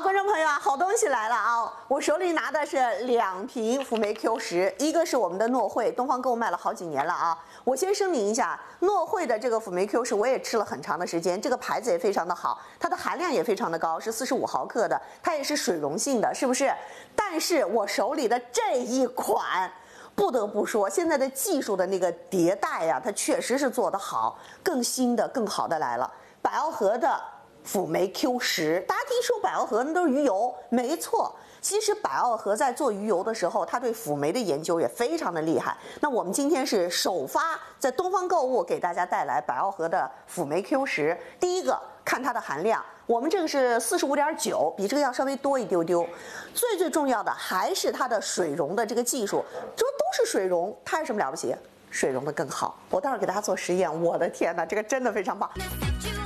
观众朋友啊，好东西来了啊！我手里拿的是2瓶辅酶 Q10，一个是我们的诺慧，东方购物卖了好几年了啊。我先声明一下，诺慧的这个辅酶 Q10我也吃了很长的时间，这个牌子也非常的好，它的含量也非常的高，是45毫克的，它也是水溶性的，是不是？但是我手里的这一款，不得不说，现在的技术的那个迭代呀，它确实是做得好，更新的、更好的来了。百奥和的辅酶 Q10，大家听说百奥和那都是鱼油，没错。其实百奥和在做鱼油的时候，它对辅酶的研究也非常的厉害。那我们今天是首发在东方购物给大家带来百奥和的辅酶 Q10。第一个看它的含量，我们这个是45.9，比这个要稍微多一丢丢。最重要的还是它的水溶的这个技术，这都是水溶，它有什么了不起？水溶的更好。我待会儿给大家做实验，我的天哪，这个真的非常棒。